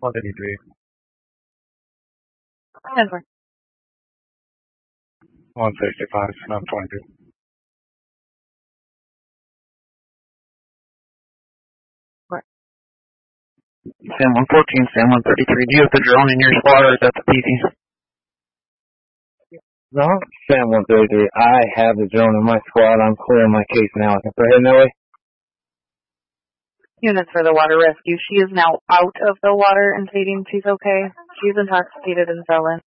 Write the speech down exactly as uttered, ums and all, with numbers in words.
one thirty-three. ten four. one sixty-five, Sam twenty-two. Sam one fourteen, Sam one thirty-three. Do you have the drone in your squad or is that the P C? No, Sam one thirty-three. I have the drone in my squad. I'm clearing my case now. If we're heading that way. Units for the water rescue. She is now out of the water and stating she's okay. She's intoxicated and fell in.